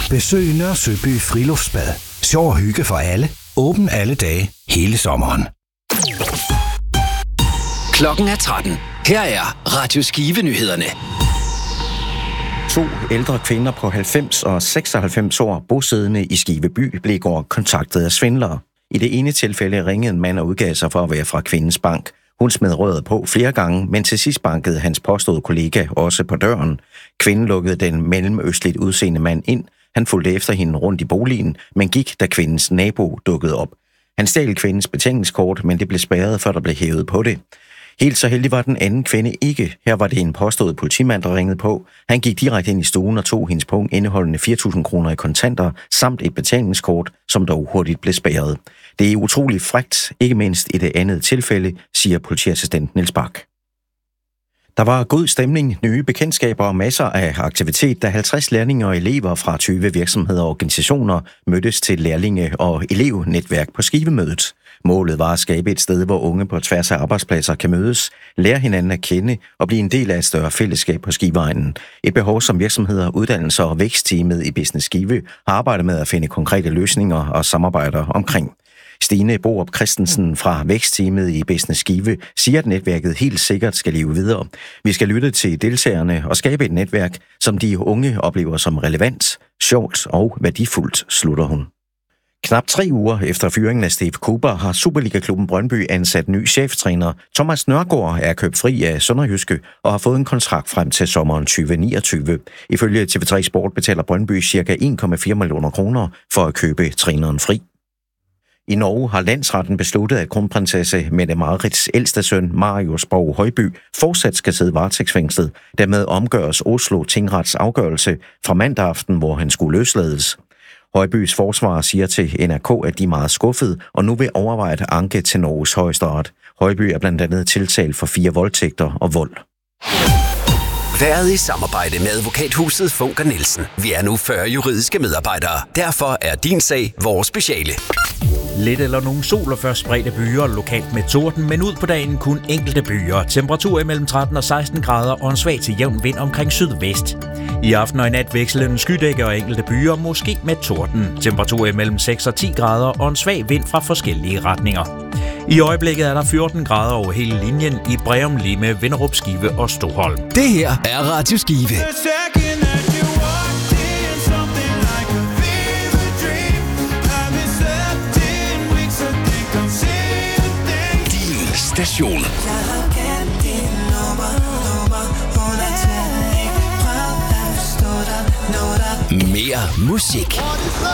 Besøg Nørre Søby Friluftsbad. Sjov og hygge for alle. Åben alle dage, hele sommeren. Klokken er 13. Her er Radio Skive-nyhederne. 2 ældre kvinder på 90 og 96 år, bosiddende i Skive by, blev i går kontaktet af svindlere. I det ene tilfælde ringede en mand og udgav sig for at være fra kvindens bank. Hun smed røret på flere gange, men til sidst bankede hans påståede kollega også på døren. Kvinden lukkede den mellemøstligt udseende mand ind. Han fulgte efter hende rundt i boligen, men gik, da kvindens nabo dukkede op. Han stjal kvindens betalingskort, men det blev spærret, før der blev hævet på det. Helt så heldig var den anden kvinde ikke. Her var det en påstået politimand, der ringede på. Han gik direkte ind i stuen og tog hendes punkt indeholdende 4.000 kroner i kontanter, samt et betalingskort, som dog hurtigt blev spærret. Det er utroligt frækt, ikke mindst i det andet tilfælde, siger politiassistent Niels Bak. Der var god stemning, nye bekendtskaber og masser af aktivitet, da 50 lærlinge og elever fra 20 virksomheder og organisationer mødtes til lærlinge- og elevnetværk på Skivemødet. Målet var at skabe et sted, hvor unge på tværs af arbejdspladser kan mødes, lære hinanden at kende og blive en del af et større fællesskab på Skiveegnen. Et behov, som virksomheder, uddannelser og vækstteamet i Business Skive har arbejdet med at finde konkrete løsninger og samarbejder omkring. Stine Borup Christensen fra vækstteamet i Business Skive siger, at netværket helt sikkert skal leve videre. Vi skal lytte til deltagerne og skabe et netværk, som de unge oplever som relevant, sjovt og værdifuldt, slutter hun. Knap 3 uger efter fyringen af Steve Cooper har Superliga-klubben Brøndby ansat ny cheftræner. Thomas Nørgaard er købt fri af Sønderjyske og har fået en kontrakt frem til sommeren 2029. Ifølge TV3 Sport betaler Brøndby ca. 1,4 millioner kroner for at købe træneren fri. I Norge har landsretten besluttet, at kronprinsesse Mette-Marits ældste søn, Marius Borg Højby, fortsat skal sidde varetægtsfængslet. Dermed omgøres Oslo tingrets afgørelse fra mandag aften, hvor han skulle løslades. Højbys forsvarer siger til NRK, at de er meget skuffede og nu vil overveje at anke til Norges højesteret. Højby er blandt andet tiltalt for 4 voldtægter og vold. Været i samarbejde med advokathuset Funker Nielsen. Vi er nu 40 juridiske medarbejdere. Derfor er din sag vores speciale. Lidt eller nogen sol og først spredte byer, lokalt med torden, men ud på dagen kun enkelte byer. Temperatur mellem 13 og 16 grader og en svag til jævn vind omkring sydvest. I aften og i nat vekslende skydække og enkelte byer, måske med torden. Temperatur mellem 6 og 10 grader og en svag vind fra forskellige retninger. I øjeblikket er der 14 grader over hele linjen i Breum, Lime, Vinderup, Skive og Stoholm. Det her er Radio Skive. Din station. Mere musik.